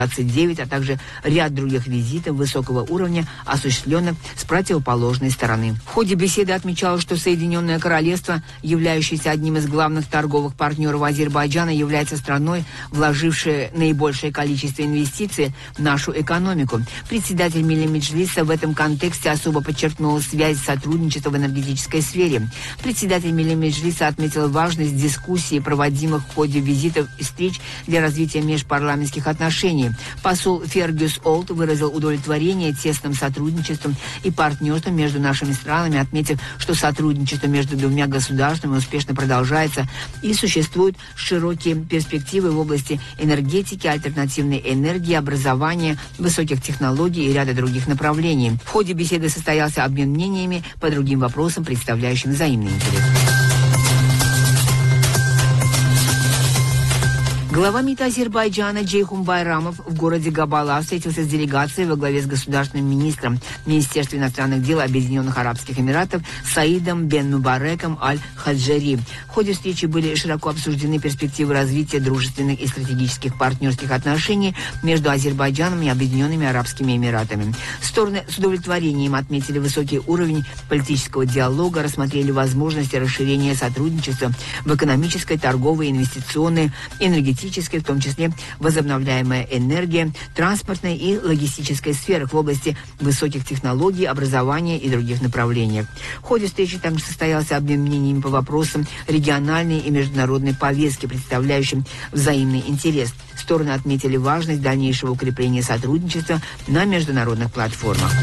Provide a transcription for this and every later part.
29, а также ряд других визитов высокого уровня, осуществленных с противоположной стороны. В ходе беседы отмечалось, что Соединенное Королевство, являющееся одним из главных торговых партнеров Азербайджана, является страной, вложившей наибольшее количество инвестиций в нашу экономику. Председатель Милли Меджлиса в этом контексте особо подчеркнул связь сотрудничества в энергетической сфере. Председатель Милли Меджлиса отметил важность дискуссий, проводимых в ходе визитов и встреч для развития межпарламентских отношений. Посол Фергюс Олд выразил удовлетворение тесным сотрудничеством и партнерством между нашими странами, отметив, что сотрудничество между двумя государствами успешно продолжается и существуют широкие перспективы в области энергетики, альтернативной энергии, образования, высоких технологий и ряда других направлений. В ходе беседы состоялся обмен мнениями по другим вопросам, представляющим взаимный интерес. Глава МИД Азербайджана Джейхун Байрамов в городе Габала встретился с делегацией во главе с государственным министром Министерства иностранных дел Объединенных Арабских Эмиратов Саидом бен Мубареком Аль-Хаджари. В ходе встречи были широко обсуждены перспективы развития дружественных и стратегических партнерских отношений между Азербайджаном и Объединенными Арабскими Эмиратами. Стороны с удовлетворением отметили высокий уровень политического диалога, рассмотрели возможности расширения сотрудничества в экономической, торговой, инвестиционной, энергетической, в том числе возобновляемая энергия, транспортной и логистической сферах в области высоких технологий, образования и других направлениях. В ходе встречи также состоялся обмен мнениями по вопросам региональной и международной повестки, представляющим взаимный интерес. Стороны отметили важность дальнейшего укрепления сотрудничества на международных платформах.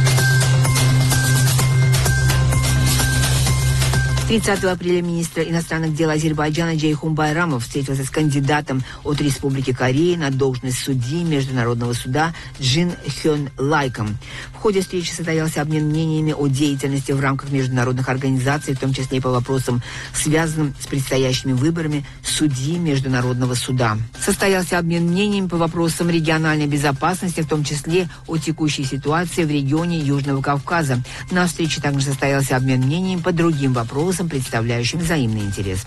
30 апреля министр иностранных дел Азербайджана Джейхун Байрамов встретился с кандидатом от Республики Корея на должность судьи Международного суда Джин Хён Лайком. В ходе встречи состоялся обмен мнениями о деятельности в рамках международных организаций, в том числе и по вопросам, связанным с предстоящими выборами судьи Международного суда. Состоялся обмен мнениями по вопросам региональной безопасности, в том числе о текущей ситуации в регионе Южного Кавказа. На встрече также состоялся обмен мнениями по другим вопросам, представляющим взаимный интерес.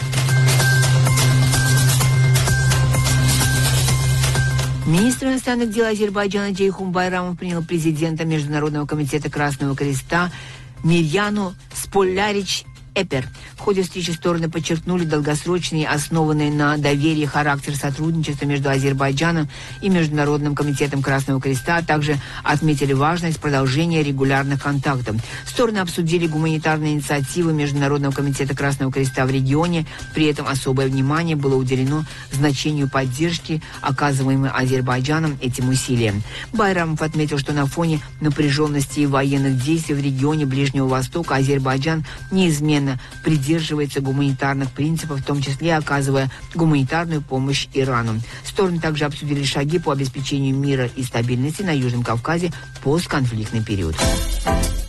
Министр иностранных дел Азербайджана Джейхун Байрамов принял президента Международного комитета Красного Креста Мирьяну Сполярич Эпер. В ходе встречи стороны подчеркнули долгосрочный, основанный на доверии характер сотрудничества между Азербайджаном и Международным комитетом Красного Креста, а также отметили важность продолжения регулярных контактов. Стороны обсудили гуманитарные инициативы Международного комитета Красного Креста в регионе. При этом особое внимание было уделено значению поддержки, оказываемой Азербайджаном этим усилиям. Байрамов отметил, что на фоне напряженности и военных действий в регионе Ближнего Востока Азербайджан неизменно придерживается гуманитарных принципов, в том числе оказывая гуманитарную помощь Ирану. Стороны также обсудили шаги по обеспечению мира и стабильности на Южном Кавказе в постконфликтный период.